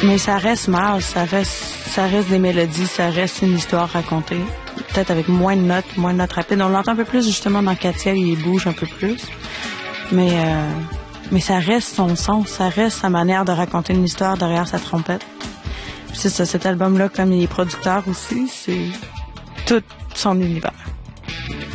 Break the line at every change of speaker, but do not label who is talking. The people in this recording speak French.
Mais ça reste Miles, ça reste des mélodies, ça reste une histoire racontée. Peut-être avec moins de notes rapides. On l'entend un peu plus justement dans Katia, il bouge un peu plus. Mais ça reste son son, ça reste sa manière de raconter une histoire derrière sa trompette. Puis c'est ça, cet album-là, comme il est producteur aussi, c'est tout son univers.